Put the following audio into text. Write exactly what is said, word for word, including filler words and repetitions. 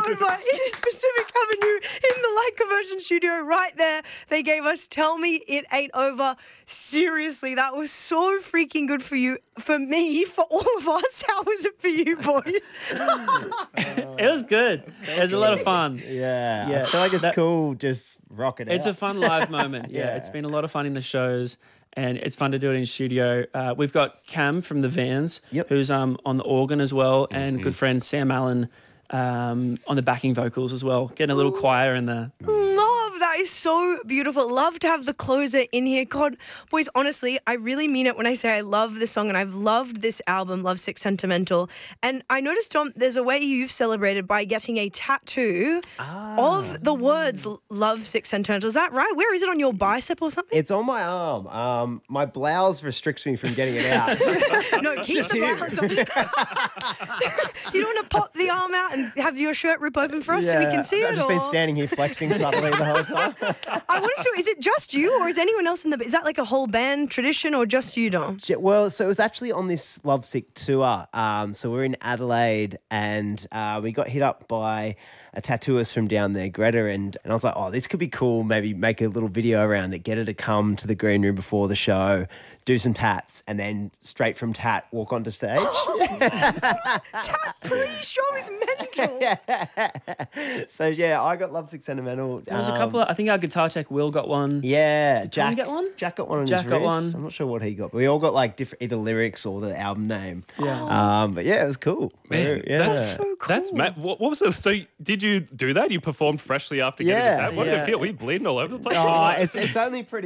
over in Pacific Avenue in the Like Conversion studio right there. They gave us Tell Me It Ain't Over. Seriously, that was so freaking good for you, for me, for all of us. How was it for you, boys? It was good. It was a lot of fun. Yeah, Yeah. I feel like it's That- cool just rocking It's out. a fun live moment. Yeah, Yeah. it's been a lot of fun in the shows, and it's fun to do it in studio. Uh, we've got Cam from the Vans, Yep. who's um on the organ as well, and good friend Sam Allen um, on the backing vocals as well, getting a little choir in there. Love, that is so beautiful. Love to have the closer in here. God, boys, honestly, I really mean it when I say I love this song and I've loved this album, Love Sick Sentimental. And I noticed, Tom, there's a way you've celebrated by getting a tattoo of the words Love Sick Sentimental. Is that right? Where is it, on your bicep or something? It's on my arm. Um, my blouse restricts me from getting it out. No, keep the blouse on. You don't want to pop the arm out and have your shirt rip open for us so we can see I've it? just or? been standing here flexing subtly the whole time. I wanted to. Is it just you, or is anyone else in the? Is that like a whole band tradition, or just you, Dom? Yeah, well, so it was actually on this Lovesick tour. Um, so we're in Adelaide, and uh, we got hit up by a tattooist from down there, Greta, and, and I was like, oh, this could be cool. Maybe make a little video around it, get her to come to the green room before the show, do some tats, and then straight from tat, walk onto stage. Tat pre-show is mental. So, yeah, I got Lovesick Sentimental. There was a Um, couple of, I think our guitar tech Will got one. Yeah, Tom Jack get one? Jack got one on Jack his got wrist. one. I'm not sure what he got, but we all got like different either lyrics or the album name. Yeah. Um, but yeah, it was cool. Man, yeah. That's so cool. That's Matt. What, what was the? So did you do that? You performed freshly after getting Yeah. the tat. What did Yeah. it feel? Were you bleeding all over the place? Oh, it's it's only pretty.